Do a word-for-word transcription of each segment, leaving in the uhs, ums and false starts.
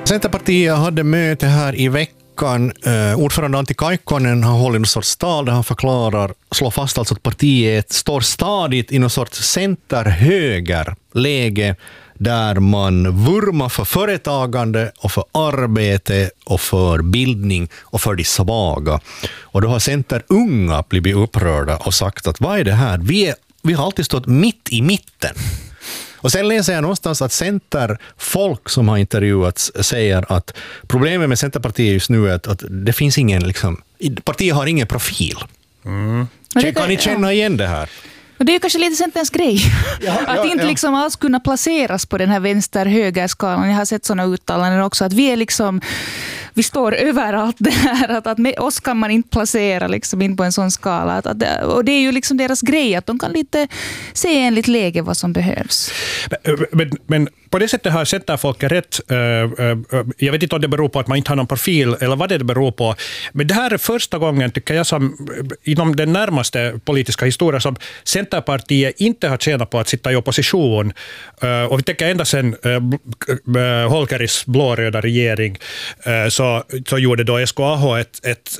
Centerpartiet hade möte här i veckan. Uh, ordförande Antti Kaikkonen har hållit någon sorts tal där han förklarar, slår fast alltså att partiet står stadigt i någon sorts center-höger-läge där man vurmar för företagande och för arbete och för bildning och för de svaga. Och då har Center-unga blivit upprörda och sagt att vad är det här? Vi, är, vi har alltid stått mitt i mitten. Och sen läser jag någonstans att Centerfolk som har intervjuats säger att problemet med Centerpartiet just nu är att, att det finns ingen, liksom, partiet har ingen profil. Mm. Kan, kan ni känna igen det här? Och det är ju kanske lite Centerns grej. Ja, att ja, inte ja. liksom alls kunna placeras på den här vänster-högerskalan. Jag har sett sådana uttalanden också att vi är liksom, vi står överallt där. Att, att med oss kan man inte placera liksom in på en sån skala. Att, att, och det är ju liksom deras grej att de kan lite se enligt läge vad som behövs. Men, men, men på det sättet har Centerfolk rätt. Jag vet inte om det beror på att man inte har någon profil eller vad det beror på. Men det här är första gången tycker jag som inom den närmaste politiska historien som Centerpartiet inte har tjänat på att sitta i opposition. Och vi tänker ända sedan Holkeris blåröda regering så, så gjorde då S K A H ett, ett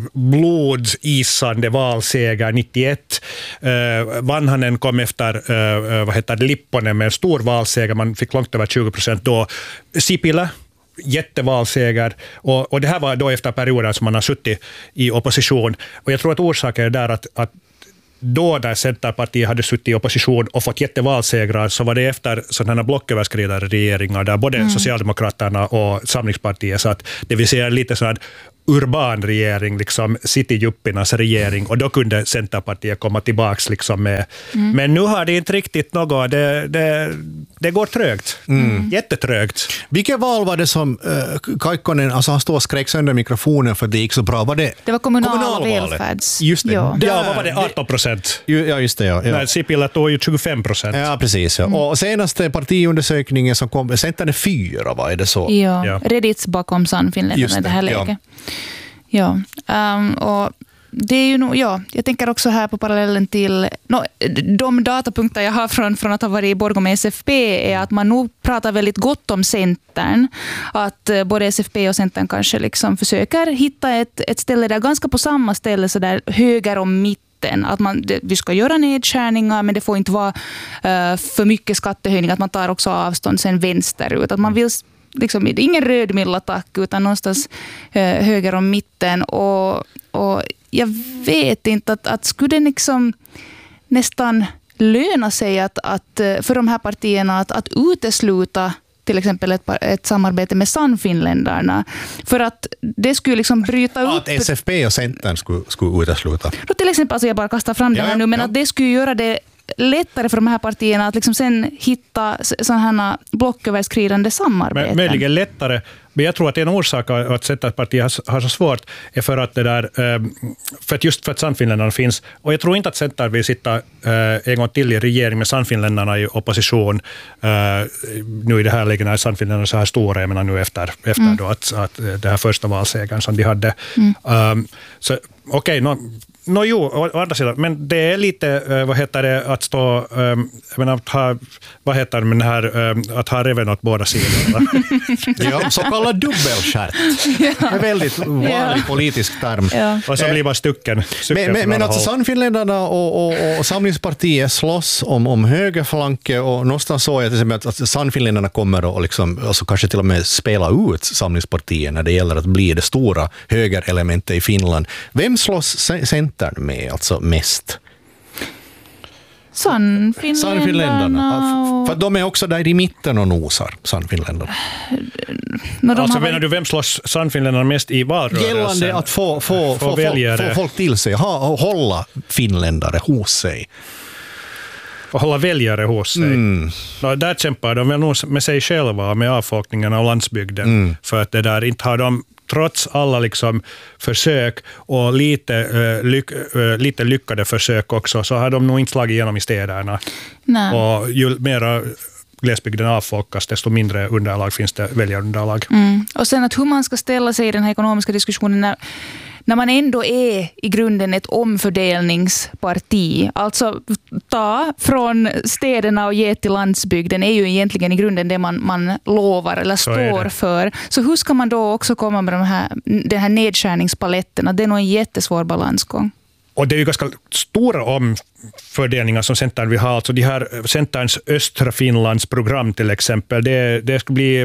blodsisande valseger nittioett. Vanhanen kom efter vad heter det, Lipponen med en stor valseger. Man fick långt över tjugo procent då. Sipilä, jättevalseger. Och, och det här var då efter perioden som man har suttit i opposition. Och jag tror att orsaken är där att, att då där Centerpartiet hade suttit i opposition och fått jättevalsegrar så var det efter sådana blocköverskridande regeringar där både mm. Socialdemokraterna och Samlingspartiet så att det vill säga lite sån här urban regering, liksom cityjuppinnas regering och då kunde Centerpartiet komma tillbaks liksom med. Mm. Men nu har det inte riktigt något, det, det, det går trögt. Mm. Jättetrögt. Vilket val var det som uh, Kaikkonen, alltså han stod och skrek sönder mikrofonen för det gick så bra? Var det, det var kommunal välfärds. Just det. Ja, ja vad var det? arton procent. Ja, just det, ja. ja. Nej, Sipilä tog ju tjugofem procent. Ja, precis. Ja. Mm. Och senaste partiundersökningen som kom, Centern är fyra, vad är det så? Ja, ja. Redits bakom Sannfinländarna i det här läget. Ja. Ja, um, och det är ju nog, ja, jag tänker också här på parallellen till no, de datapunkter jag har från, från att ha varit i Borgå med S F P är att man nog pratar väldigt gott om Centern, att både S F P och Centern kanske liksom försöker hitta ett, ett ställe där ganska på samma ställe så där höger och mitten. Att man, det, vi ska göra nedskärningar men det får inte vara uh, för mycket skattehöjning, att man tar också avstånd sen vänsterut, att man vill liksom, det är ingen rödmillattack utan någonstans eh, höger om mitten och, och jag vet inte att, att skulle det liksom nästan löna sig att, att, för de här partierna att, att utesluta till exempel ett, ett samarbete med Sannfinländarna för att det skulle liksom bryta upp... Att S F P och Centern skulle, skulle utesluta? Då till exempel, alltså jag bara kastar fram det här ja, nu, men ja. att det skulle göra det lättare för de här partierna att liksom sen hitta sådana här blocköverskridande samarbeten. Möjligen lättare, men jag tror att en orsak att Centerpartiet har, har så svårt är för att det där, för att just för att Sannfinländarna finns, och jag tror inte att Center vill sitta en gång till i regering med Sannfinländarna i opposition nu i det här läget när Sannfinländarna är så här stora, jag menar nu efter, efter mm. då att, att det här första valsegern som de hade. Mm. Um, så okej, okay, no, no, jo, å andra sidan, men det är lite, vad heter det, att stå, um, jag menar, att ha, vad heter det, men här, um, att ha reven åt båda sidor. Ja, så kallad dubbelskärt. Ja. Det är väldigt vanlig ja. politisk term. Ja. Och så blir man stucken. Men, men, men alltså Sannfinländarna och, och, och Samlingspartiet slåss om, om högerflanke och någonstans så är det att Sannfinländarna kommer att liksom, alltså kanske till och med spela ut Samlingspartiet när det gäller att bli det stora högerelementet i Finland. Vem slåss Centern med alltså mest? Sannfinländarna. Sannfinländarna. För de är också där i mitten och nosar, Sannfinländarna. Alltså menar du vem slåss Sannfinländarna mest i valrörelsen? Gällande att få, få, få, få, få folk till sig, ha, hålla finländare hos sig. Och hålla väljare hos sig. Mm. No, där kämpar de väl nog med sig själva, med avfolkningen av landsbygden. Mm. För att det där inte har de trots alla liksom försök och lite, uh, lyck, uh, lite lyckade försök också, så har de nog inte slagit igenom i städerna. Nej. Och ju mera glesbygden avfolkas, desto mindre underlag finns det väljarunderlag. Mm. Och sen att hur man ska ställa sig i den här ekonomiska diskussionen när när man ändå är i grunden ett omfördelningsparti, alltså ta från städerna och ge till landsbygden är ju egentligen i grunden det man, man lovar eller så står för. Så hur ska man då också komma med de här, den här nedskärningspaletterna? Det är nog en jättesvår balansgång. Och det är ju ganska stora omfördelningar som Centern vill ha. Alltså de här Centerns östra Finlands program till exempel, det, det ska bli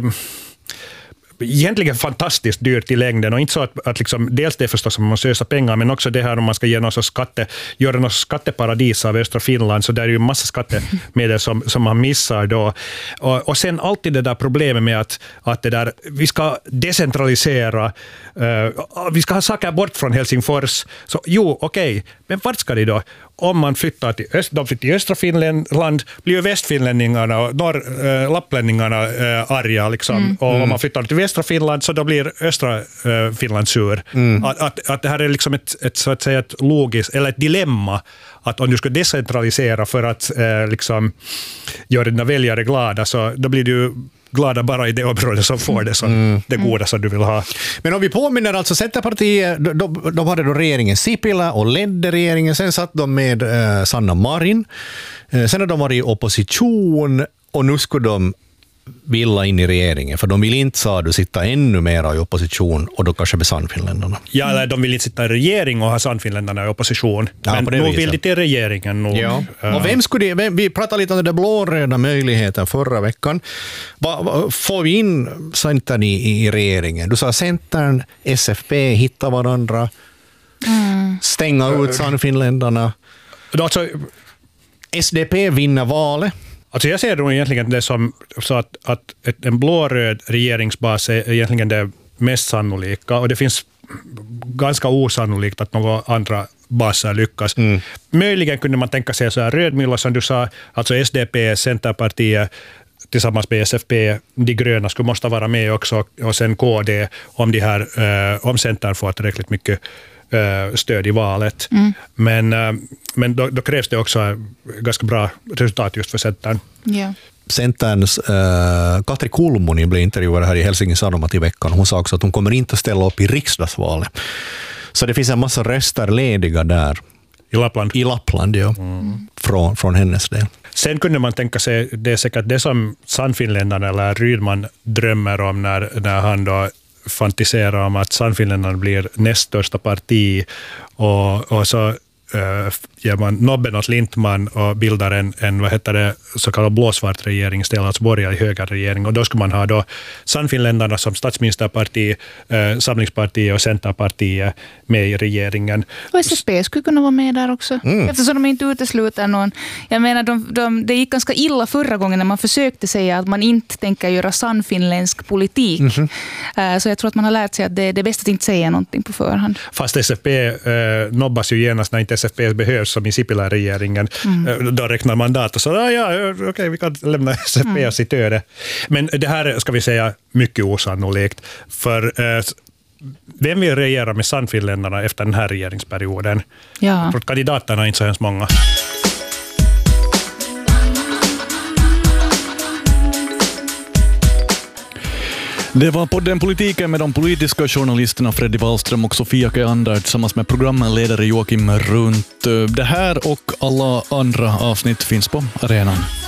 egentligen fantastiskt dyrt i längden, och inte så att, att liksom, dels det förstås om man måste ösa pengar, men också det här om man ska ge någon skatte, göra något skatteparadis av östra Finland, så där är ju en massa skattemedel som, som man missar då. Och, och sen alltid det där problemet med att, att det där, vi ska decentralisera, uh, vi ska ha saker bort från Helsingfors, så jo, okej, okay, men vart ska de då? Om man flyttar till, öst, de flyttar till östra Finland, blir ju västfinlänningarna och norr, äh, lapplänningarna äh, arga. Liksom. Mm. Och om man flyttar till västra Finland så då blir östra äh, Finland sur. Mm. Att, att, att det här är liksom ett, ett, så att säga ett logiskt, eller ett dilemma, att om du ska decentralisera för att äh, liksom, göra dina väljare glada, så då blir du glada bara i det området som får det, som mm. det goda som du vill ha. Men om vi påminner, alltså Centerpartiet, de, de hade då regeringen Sipilä och ledde regeringen, sen satt de med eh, Sanna Marin, eh, sen har de varit i opposition och nu skulle de vilja in i regeringen, för de vill inte, sa du, sitta ännu mer i opposition och då kanske med Sannfinländarna. Ja, eller de vill inte sitta i regering och ha Sannfinländarna i opposition. Ja, men nu vill de till regeringen. Och, ja. uh. och vem skulle det, vem, vi pratade lite om den där blåröda möjligheten förra veckan. Va, va, får vi in Centern i, i regeringen? Du sa Centern, S F P, hitta varandra, mm. stänga ut Sannfinländarna. Alltså, S D P vinner valet. Alltså jag ser nog egentligen det som så att, att en blåröd regeringsbas är egentligen det mest sannolika, och det finns ganska osannolikt att några andra baser lyckas. Mm. Möjligen kunde man tänka sig så här rödmylla som du sa, alltså S D P, Centerpartiet tillsammans med S F P, de gröna skulle måste vara med också, och sen K D om de här eh, om Centern får tillräckligt mycket stöd i valet. Mm. Men, men då, då krävs det också ganska bra resultat just för Centern. Yeah. Centerns äh, Katri Kulmuni blev intervjuad här i Helsingin Sanomat i veckan. Hon sa också att hon kommer inte att ställa upp i riksdagsvalet. Så det finns en massa röster lediga där. I Lappland? I Lappland, ja. Mm. Från, från hennes del. Sen kunde man tänka sig, det är säkert det som Sannfinländarna eller Rydman drömmer om när, när han då fantiserar om att Sannfinländarna blir näst största parti, och, och så äh, ger man nobben åt Lindman och bildar en, en vad heter det, så kallad blåsvart regering istället, alltså borgerlig högerregering, och då ska man ha då Sannfinländarna som statsministerparti, äh, Samlingspartiet och Centerpartiet med i regeringen. Och S S P skulle kunna vara med där också, mm. eftersom de inte utesluter någon. Jag menar, de, de, det gick ganska illa förra gången när man försökte säga att man inte tänker göra sannfinländsk politik. Mm-hmm. Uh, så jag tror att man har lärt sig att det, det är bäst att inte säga någonting på förhand. Fast S F P äh, nobbas ju genast när inte S F P behövs, som i Sipilä-regeringen. Mm. Då räknar mandat och så, ja, ja okej, okay, vi kan lämna S F P mm. sitt öde. Men det här ska vi säga mycket osannolikt. För eh, vem vill regera med Sannfinländarna efter den här regeringsperioden? Ja. För kandidaterna är inte så hemskt många. Det var podden Politiken med de politiska journalisterna Freddy Wallström och Sofia Keander tillsammans med programledare Joakim Runt. Det här och alla andra avsnitt finns på arenan.